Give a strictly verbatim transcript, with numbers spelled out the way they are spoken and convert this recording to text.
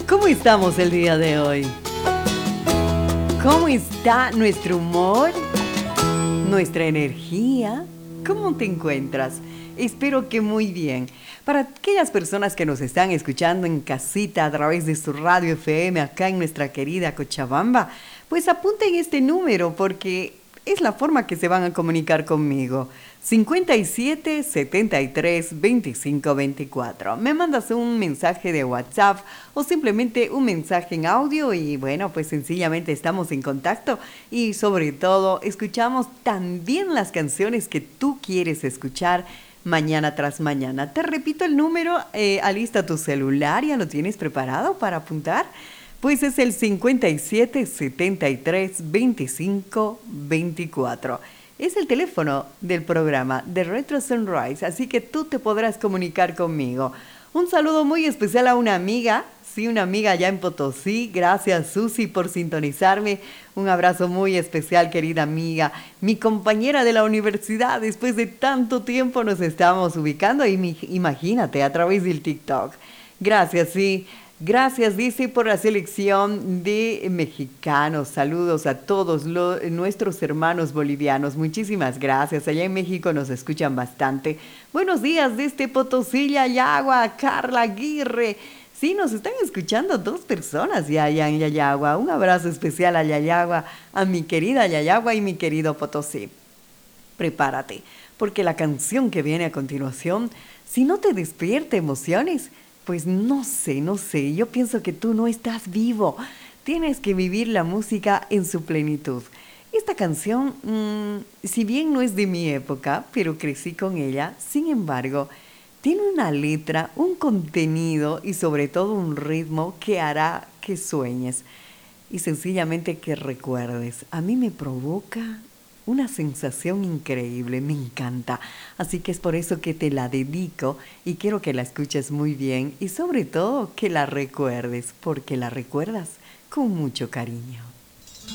¿Cómo estamos el día de hoy? ¿Cómo está nuestro humor? ¿Nuestra energía? ¿Cómo te encuentras? Espero que muy bien. Para aquellas personas que nos están escuchando en casita a través de su radio F M acá en nuestra querida Cochabamba, pues apunten este número porque es la forma que se van a comunicar conmigo. cincuenta y siete, setenta y tres, veinticinco, veinticuatro. Me mandas un mensaje de WhatsApp o simplemente un mensaje en audio y bueno, pues sencillamente estamos en contacto y sobre todo escuchamos también las canciones que tú quieres escuchar mañana tras mañana. Te repito el número, eh, alista tu celular, ¿ya lo tienes preparado para apuntar? Pues es el cincuenta y siete, setenta y tres, veinticinco, veinticuatro. Es el teléfono del programa de Retro Sunrise, así que tú te podrás comunicar conmigo. Un saludo muy especial a una amiga, sí, una amiga allá en Potosí. Gracias, Susi, por sintonizarme. Un abrazo muy especial, querida amiga. Mi compañera de la universidad, después de tanto tiempo nos estamos ubicando, y mi, imagínate, a través del TikTok. Gracias, sí. Gracias, dice, por la selección de mexicanos. Saludos a todos los, nuestros hermanos bolivianos. Muchísimas gracias. Allá en México nos escuchan bastante. Buenos días desde Potosí, Yayagua, Carla Aguirre. Sí, nos están escuchando dos personas ya allá en Yayagua. Un abrazo especial a Yayagua, a mi querida Yayagua y mi querido Potosí. Prepárate, porque la canción que viene a continuación, si no te despierta emociones, pues no sé, no sé, yo pienso que tú no estás vivo. Tienes que vivir la música en su plenitud. Esta canción, mmm, si bien no es de mi época, pero crecí con ella, sin embargo, tiene una letra, un contenido y sobre todo un ritmo que hará que sueñes y sencillamente que recuerdes. A mí me provoca una sensación increíble, me encanta. Así que es por eso que te la dedico y quiero que la escuches muy bien y sobre todo que la recuerdes, porque la recuerdas con mucho cariño.